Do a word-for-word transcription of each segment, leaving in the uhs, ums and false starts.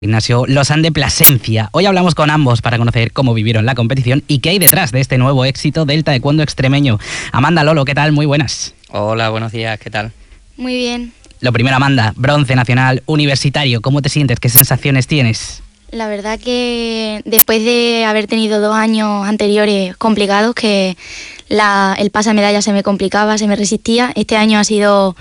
Ignacio Losán de Plasencia. Hoy hablamos con ambos para conocer cómo vivieron la competición y qué hay detrás de este nuevo éxito del taekwondo extremeño. Amanda, Lolo, ¿qué tal? Muy buenas. Hola, buenos días, ¿qué tal? Muy bien. Lo primero, Amanda, bronce nacional universitario. ¿Cómo te sientes? ¿Qué sensaciones tienes? La verdad que después de haber tenido dos años anteriores complicados, que la, el pase a medalla se me complicaba, se me resistía, este año ha sido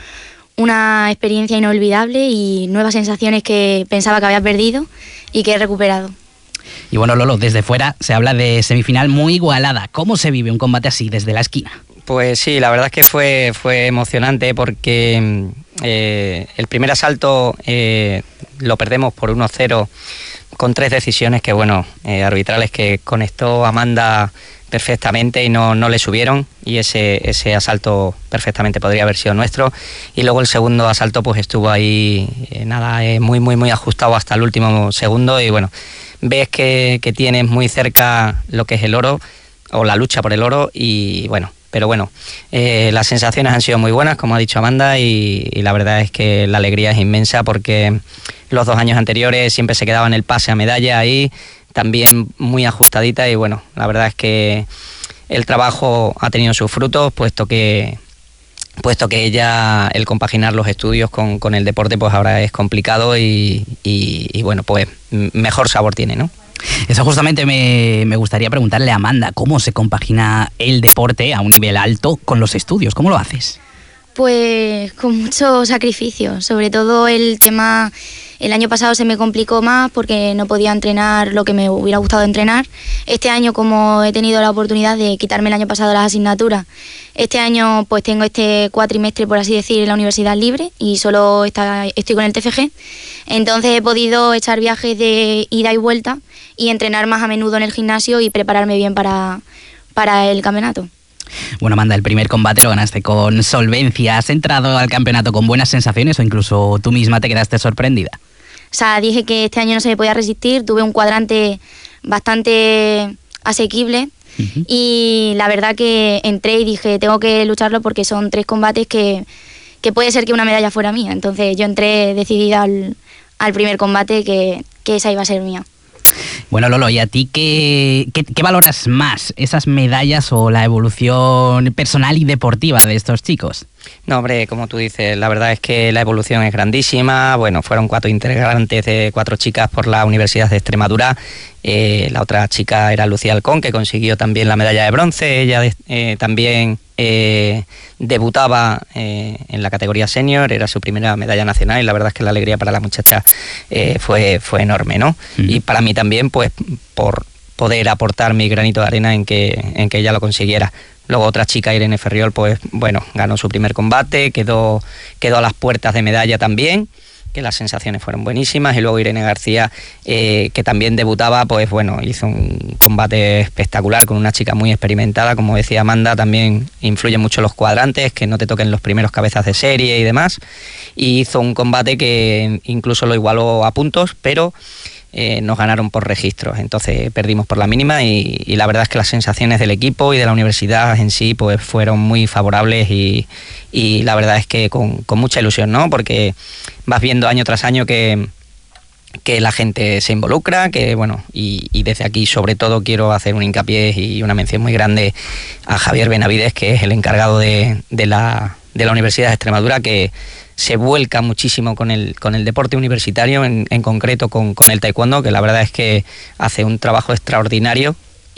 una experiencia inolvidable y nuevas sensaciones que pensaba que había perdido y que he recuperado. Y bueno, Lolo, desde fuera se habla de semifinal muy igualada. ¿Cómo se vive un combate así desde la esquina? Pues sí, la verdad es que fue, fue emocionante porque eh, el primer asalto eh, lo perdemos por uno cero con tres decisiones que, bueno, eh, arbitrales que conectó Amanda perfectamente y no, no le subieron, y ese, ese asalto perfectamente podría haber sido nuestro. Y luego el segundo asalto pues estuvo ahí, eh, nada, eh, muy muy muy ajustado hasta el último segundo, y bueno, ves que, que tienes muy cerca lo que es el oro o la lucha por el oro, y bueno, pero bueno, eh, las sensaciones han sido muy buenas, como ha dicho Amanda, y, y la verdad es que la alegría es inmensa porque los dos años anteriores siempre se quedaba en el pase a medalla ahí, también muy ajustadita, y bueno, la verdad es que el trabajo ha tenido sus frutos, puesto que puesto que ella, el compaginar los estudios con, con el deporte, pues ahora es complicado y, y, y bueno, pues mejor sabor tiene, ¿no? Eso justamente me, me gustaría preguntarle a Amanda, ¿cómo se compagina el deporte a un nivel alto con los estudios? ¿Cómo lo haces? Pues con mucho sacrificio, sobre todo el tema, el año pasado se me complicó más porque no podía entrenar lo que me hubiera gustado entrenar. Este año, como he tenido la oportunidad de quitarme el año pasado las asignaturas, este año pues tengo este cuatrimestre, por así decir, en la universidad libre y solo está, estoy con el T F G, entonces he podido echar viajes de ida y vuelta y entrenar más a menudo en el gimnasio y prepararme bien para, para el campeonato. Bueno, Amanda, el primer combate lo ganaste con solvencia. ¿Has entrado al campeonato con buenas sensaciones o incluso tú misma te quedaste sorprendida? O sea, dije que este año no se me podía resistir, tuve un cuadrante bastante asequible, uh-huh. Y la verdad que entré y dije, tengo que lucharlo porque son tres combates que, que puede ser que una medalla fuera mía. Entonces yo entré decidida al, al primer combate que, que esa iba a ser mía. Bueno, Lolo, ¿y a ti qué, qué, qué valoras más? ¿Esas medallas o la evolución personal y deportiva de estos chicos? No, hombre, como tú dices, la verdad es que la evolución es grandísima. Bueno, fueron cuatro integrantes de cuatro chicas por la Universidad de Extremadura. Eh, la otra chica era Lucía Alcón, que consiguió también la medalla de bronce. Ella eh, también eh, debutaba eh, en la categoría senior, era su primera medalla nacional, y la verdad es que la alegría para la muchacha eh, fue, fue enorme, ¿no? Uh-huh. Y para mí también, pues, por poder aportar mi granito de arena en que, en que ella lo consiguiera. Luego otra chica, Irene Ferriol, pues bueno, ganó su primer combate, quedó, quedó a las puertas de medalla también, que las sensaciones fueron buenísimas. Y luego Irene García, eh, que también debutaba, pues bueno, hizo un combate espectacular con una chica muy experimentada. Como decía Amanda, también influyen mucho los cuadrantes, que no te toquen los primeros cabezas de serie y demás. Y hizo un combate que incluso lo igualó a puntos, pero Eh, nos ganaron por registros, entonces perdimos por la mínima, y, y la verdad es que las sensaciones del equipo y de la universidad en sí pues fueron muy favorables, y, y la verdad es que con, con mucha ilusión, ¿no? Porque vas viendo año tras año que, que la gente se involucra, que bueno, y, y desde aquí sobre todo quiero hacer un hincapié y una mención muy grande a Javier Benavides, que es el encargado de, de, la, de la Universidad de Extremadura, que se vuelca muchísimo con el, con el deporte universitario, en, en concreto con, con el taekwondo, que la verdad es que hace un trabajo extraordinario,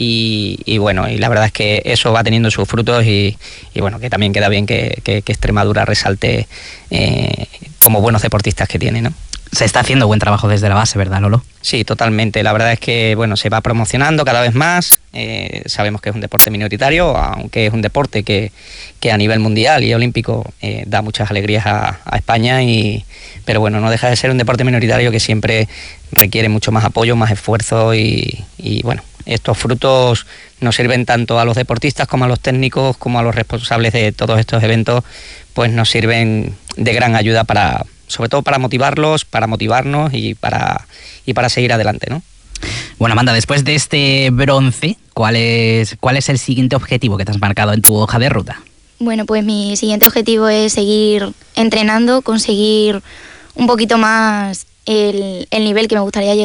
y, y bueno, y la verdad es que eso va teniendo sus frutos, y, y bueno, que también queda bien que, que, que Extremadura resalte eh, como buenos deportistas que tiene, ¿no? Se está haciendo buen trabajo desde la base, ¿verdad, Lolo? Sí, totalmente. La verdad es que bueno, se va promocionando cada vez más. Eh, sabemos que es un deporte minoritario, aunque es un deporte que, que a nivel mundial y olímpico eh, da muchas alegrías a, a España, y, pero bueno, no deja de ser un deporte minoritario que siempre requiere mucho más apoyo, más esfuerzo, y, y bueno, estos frutos nos sirven tanto a los deportistas como a los técnicos, como a los responsables de todos estos eventos, pues nos sirven de gran ayuda para, sobre todo para motivarlos, para motivarnos y para, y para seguir adelante, ¿no? Bueno, Amanda, después de este bronce, ¿cuál es, cuál es el siguiente objetivo que te has marcado en tu hoja de ruta? Bueno, pues mi siguiente objetivo es seguir entrenando, conseguir un poquito más el, el nivel que me gustaría llegar.